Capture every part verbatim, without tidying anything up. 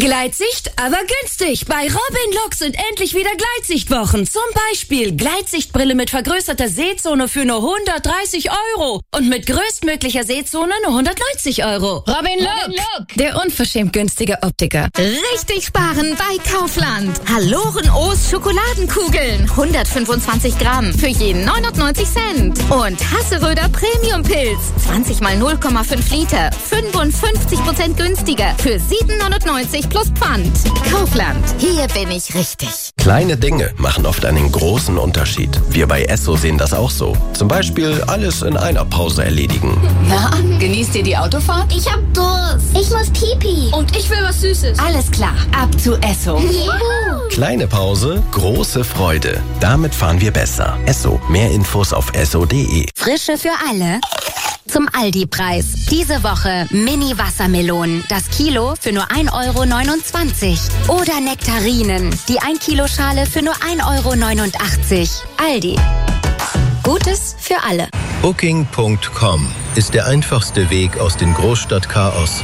Gleitsicht, aber günstig. Bei Robin Look sind endlich wieder Gleitsichtwochen. Zum Beispiel Gleitsichtbrille mit vergrößerter Sehzone für nur hundertdreißig Euro. Und mit größtmöglicher Sehzone nur hundertneunzig Euro. Robin Look, Robin Look, der unverschämt günstige Optiker. Richtig sparen bei Kaufland. Haloren O's Schokoladenkugeln. hundertfünfundzwanzig Gramm für jeden neunundneunzig Cent. Und Hasseröder Premium Pilz. zwanzig mal null Komma fünf Liter. fünfundfünfzig Prozent günstiger für sieben neunundneunzig plus Pfand. Kaufland. Hier bin ich richtig. Kleine Dinge machen oft einen großen Unterschied. Wir bei Esso sehen das auch so. Zum Beispiel alles in einer Pause erledigen. Na, genießt ihr die Autofahrt? Ich hab Durst. Ich muss Pipi. Und ich will was Süßes. Alles klar, ab zu Esso. Juhu. Kleine Pause, große Freude. Damit fahren wir besser. Esso. Mehr Infos auf esso punkt de. Frische für alle. Zum Aldi-Preis. Diese Woche Mini-Wassermelonen. Das Kilo für nur ein Euro neunundzwanzig. Oder Nektarinen. Die ein Kilo Schale für nur ein Euro neunundachtzig. Aldi. Gutes für alle. Booking Punkt com ist der einfachste Weg aus dem Großstadtchaos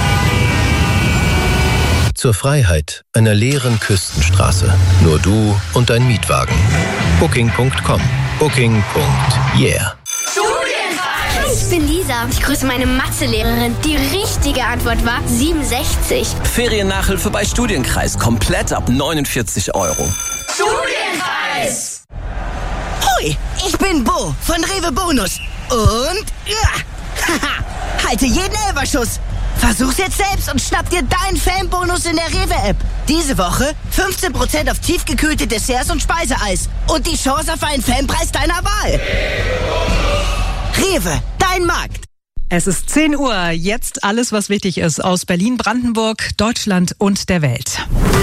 zur Freiheit einer leeren Küstenstraße. Nur du und dein Mietwagen. Booking Punkt com. Booking. Yeah. Ich bin Lisa. Ich grüße meine Mathelehrerin. Die richtige Antwort war siebenundsechzig. Feriennachhilfe bei Studienkreis. Komplett ab neunundvierzig Euro. Studienkreis! Hoi, ich bin Bo von Rewe Bonus. Und... Ja, haha, halte jeden Elferschuss. Versuch's jetzt selbst und schnapp dir deinen Fanbonus in der Rewe-App. Diese Woche fünfzehn Prozent auf tiefgekühlte Desserts und Speiseeis. Und die Chance auf einen Fanpreis deiner Wahl. Rewe, dein Markt. Es ist zehn Uhr. Jetzt alles, was wichtig ist aus Berlin, Brandenburg, Deutschland und der Welt.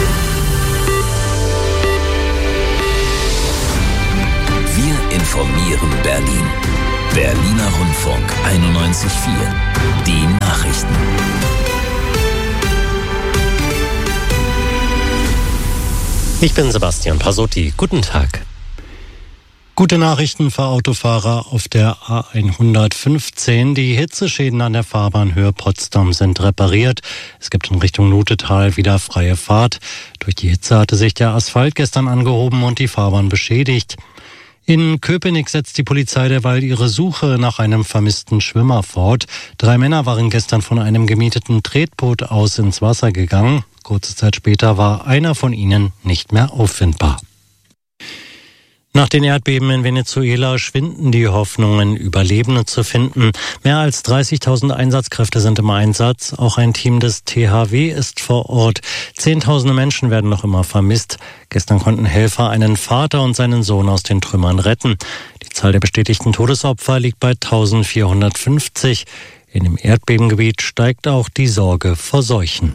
Wir informieren Berlin. Berliner Rundfunk einundneunzig Komma vier. Die Nachrichten. Ich bin Sebastian Pasotti. Guten Tag. Gute Nachrichten für Autofahrer auf der A hundertfünfzehn. Die Hitzeschäden an der Fahrbahnhöhe Potsdam sind repariert. Es gibt in Richtung Lutetal wieder freie Fahrt. Durch die Hitze hatte sich der Asphalt gestern angehoben und die Fahrbahn beschädigt. In Köpenick setzt die Polizei derweil ihre Suche nach einem vermissten Schwimmer fort. Drei Männer waren gestern von einem gemieteten Tretboot aus ins Wasser gegangen. Kurze Zeit später war einer von ihnen nicht mehr auffindbar. Nach den Erdbeben in Venezuela schwinden die Hoffnungen, Überlebende zu finden. Mehr als dreißigtausend Einsatzkräfte sind im Einsatz. Auch ein Team des T H W ist vor Ort. Zehntausende Menschen werden noch immer vermisst. Gestern konnten Helfer einen Vater und seinen Sohn aus den Trümmern retten. Die Zahl der bestätigten Todesopfer liegt bei eintausendvierhundertfünfzig. In dem Erdbebengebiet steigt auch die Sorge vor Seuchen.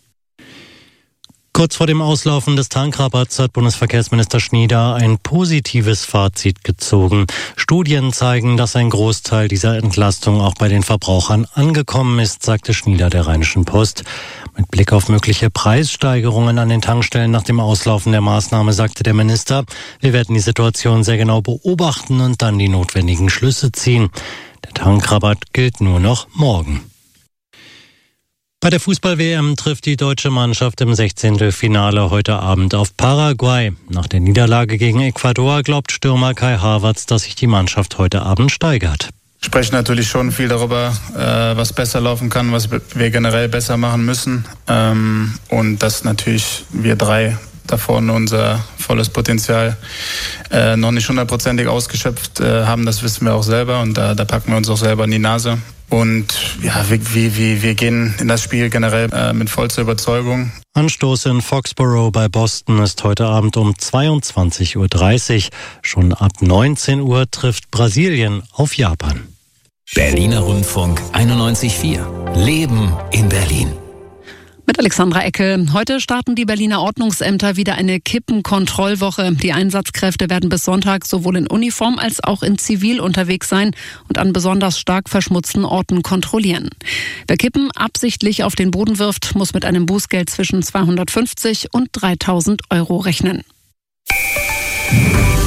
Kurz vor dem Auslaufen des Tankrabatts hat Bundesverkehrsminister Schnieder ein positives Fazit gezogen. Studien zeigen, dass ein Großteil dieser Entlastung auch bei den Verbrauchern angekommen ist, sagte Schnieder der Rheinischen Post. Mit Blick auf mögliche Preissteigerungen an den Tankstellen nach dem Auslaufen der Maßnahme sagte der Minister, wir werden die Situation sehr genau beobachten und dann die notwendigen Schlüsse ziehen. Der Tankrabatt gilt nur noch morgen. Bei der Fußball-W M trifft die deutsche Mannschaft im Sechzehntelfinale heute Abend auf Paraguay. Nach der Niederlage gegen Ecuador glaubt Stürmer Kai Havertz, dass sich die Mannschaft heute Abend steigert. Wir sprechen natürlich schon viel darüber, was besser laufen kann, was wir generell besser machen müssen. Und dass natürlich wir drei da vorne unser volles Potenzial noch nicht hundertprozentig ausgeschöpft haben, das wissen wir auch selber. Und da, da packen wir uns auch selber in die Nase. Und ja, wir, wir, wir gehen in das Spiel generell äh, mit vollster Überzeugung. Anstoß in Foxborough bei Boston ist heute Abend um zweiundzwanzig Uhr dreißig. Schon ab neunzehn Uhr trifft Brasilien auf Japan. Berliner Rundfunk einundneunzig Komma vier. Leben in Berlin. Mit Alexandra Eckel. Heute starten die Berliner Ordnungsämter wieder eine Kippenkontrollwoche. Die Einsatzkräfte werden bis Sonntag sowohl in Uniform als auch in Zivil unterwegs sein und an besonders stark verschmutzten Orten kontrollieren. Wer Kippen absichtlich auf den Boden wirft, muss mit einem Bußgeld zwischen zweihundertfünfzig und dreitausend Euro rechnen.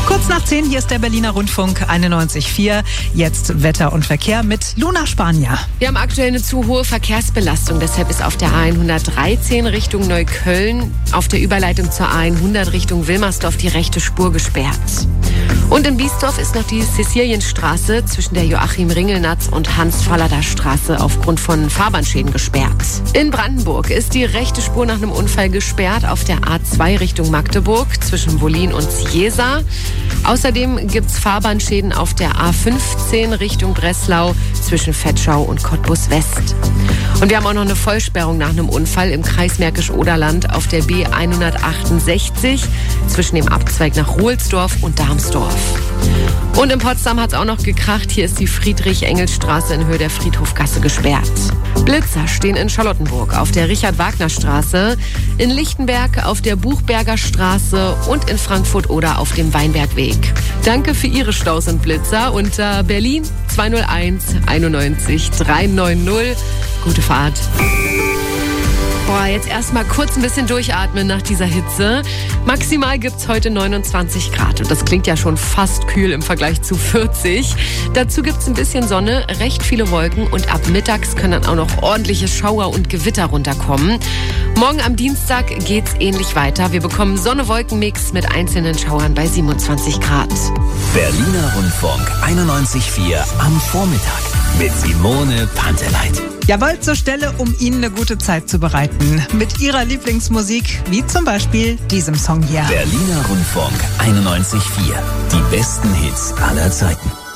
Kurz nach zehn, hier ist der Berliner Rundfunk einundneunzig Komma vier. Jetzt Wetter und Verkehr mit Luna Spanier. Wir haben aktuell eine zu hohe Verkehrsbelastung. Deshalb ist auf der A hundertdreizehn Richtung Neukölln auf der Überleitung zur A hundert Richtung Wilmersdorf die rechte Spur gesperrt. Und in Biesdorf ist noch die Cäcilienstraße zwischen der Joachim-Ringelnatz und Hans-Fallada-Straße aufgrund von Fahrbahnschäden gesperrt. In Brandenburg ist die rechte Spur nach einem Unfall gesperrt auf der A zwei Richtung Magdeburg zwischen Wollin und Ciesa. Außerdem gibt es Fahrbahnschäden auf der A fünfzehn Richtung Breslau zwischen Vetschau und Cottbus West. Und wir haben auch noch eine Vollsperrung nach einem Unfall im Kreis Märkisch-Oderland auf der B hundertachtundsechzig zwischen dem Abzweig nach Rohlsdorf und Darmsdorf. Und in Potsdam hat es auch noch gekracht. Hier ist die Friedrich-Engels-Straße in Höhe der Friedhofgasse gesperrt. Blitzer stehen in Charlottenburg auf der Richard-Wagner-Straße, in Lichtenberg auf der Buchberger Straße und in Frankfurt oder auf dem Weinbergweg. Danke für Ihre Staus und Blitzer unter Berlin zwei null eins einundneunzig dreihundertneunzig. Gute Fahrt. Boah, jetzt erstmal kurz ein bisschen durchatmen nach dieser Hitze. Maximal gibt's heute neunundzwanzig Grad und das klingt ja schon fast kühl im Vergleich zu vierzig. Dazu gibt's ein bisschen Sonne, recht viele Wolken und ab mittags können dann auch noch ordentliche Schauer und Gewitter runterkommen. Morgen am Dienstag geht's ähnlich weiter. Wir bekommen Sonne-Wolken-Mix mit einzelnen Schauern bei siebenundzwanzig Grad. Berliner Rundfunk einundneunzig Komma vier am Vormittag mit Simone Panteleit. Jawohl, zur Stelle, um Ihnen eine gute Zeit zu bereiten. Mit Ihrer Lieblingsmusik, wie zum Beispiel diesem Song hier. Berliner Rundfunk einundneunzig Komma vier. Die besten Hits aller Zeiten.